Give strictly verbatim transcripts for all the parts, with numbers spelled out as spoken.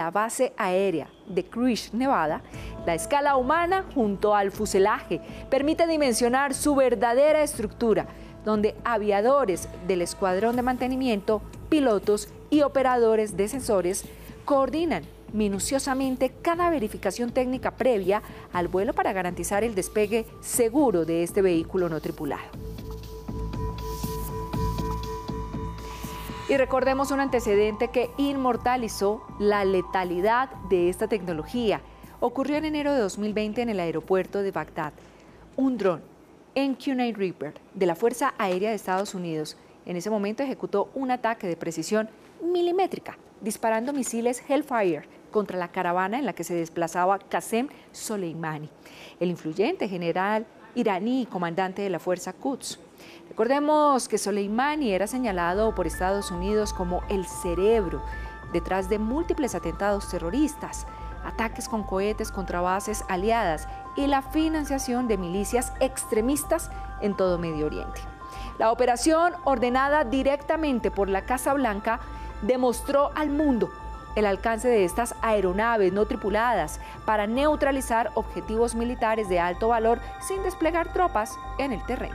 la base aérea de Cruise, Nevada, la escala humana junto al fuselaje permite dimensionar su verdadera estructura, donde aviadores del escuadrón de mantenimiento, pilotos y operadores de sensores coordinan minuciosamente cada verificación técnica previa al vuelo para garantizar el despegue seguro de este vehículo no tripulado. Y recordemos un antecedente que inmortalizó la letalidad de esta tecnología. Ocurrió en enero de dos mil veinte en el aeropuerto de Bagdad. Un dron M Q nueve Reaper de la Fuerza Aérea de Estados Unidos en ese momento ejecutó un ataque de precisión milimétrica, disparando misiles Hellfire contra la caravana en la que se desplazaba Qasem Soleimani, el influyente general iraní y comandante de la Fuerza Quds. Recordemos que Soleimani era señalado por Estados Unidos como el cerebro detrás de múltiples atentados terroristas, ataques con cohetes contra bases aliadas y la financiación de milicias extremistas en todo Medio Oriente. La operación, ordenada directamente por la Casa Blanca, demostró al mundo el alcance de estas aeronaves no tripuladas para neutralizar objetivos militares de alto valor sin desplegar tropas en el terreno.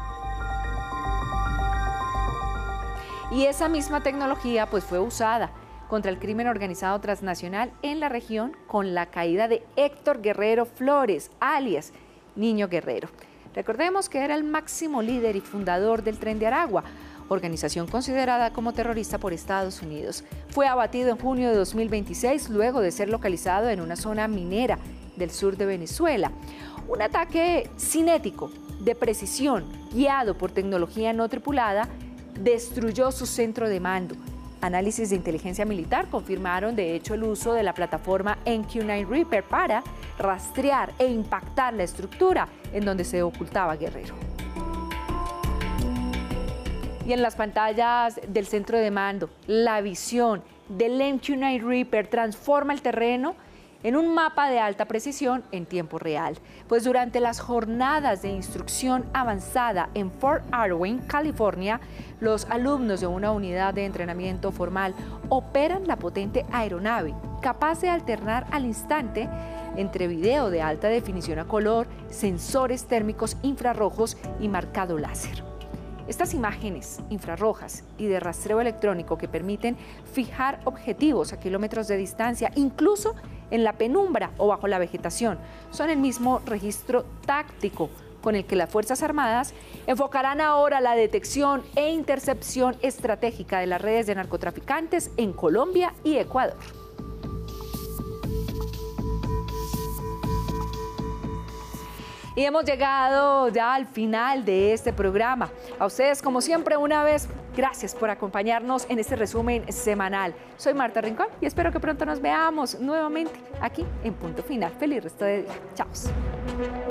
Y esa misma tecnología pues fue usada contra el crimen organizado transnacional en la región con la caída de Héctor Guerrero Flores, alias Niño Guerrero. Recordemos que era el máximo líder y fundador del Tren de Aragua, organización considerada como terrorista por Estados Unidos. Fue abatido en junio de dos mil veintiséis luego de ser localizado en una zona minera del sur de Venezuela. Un ataque cinético, de precisión, guiado por tecnología no tripulada, destruyó su centro de mando. Análisis de inteligencia militar confirmaron de hecho el uso de la plataforma M Q nueve Reaper para rastrear e impactar la estructura en donde se ocultaba Guerrero. Y en las pantallas del centro de mando, la visión del M Q nueve Reaper transforma el terreno en un mapa de alta precisión en tiempo real. Pues durante las jornadas de instrucción avanzada en Fort Irwin, California, los alumnos de una unidad de entrenamiento formal operan la potente aeronave, capaz de alternar al instante entre video de alta definición a color, sensores térmicos infrarrojos y marcado láser. Estas imágenes infrarrojas y de rastreo electrónico que permiten fijar objetivos a kilómetros de distancia, incluso en la penumbra o bajo la vegetación, son el mismo registro táctico con el que las Fuerzas Armadas enfocarán ahora la detección e intercepción estratégica de las redes de narcotraficantes en Colombia y Ecuador. Y hemos llegado ya al final de este programa. A ustedes, como siempre, una vez, gracias por acompañarnos en este resumen semanal. Soy Marta Rincón y espero que pronto nos veamos nuevamente aquí en Punto Final. Feliz resto de día. Chao.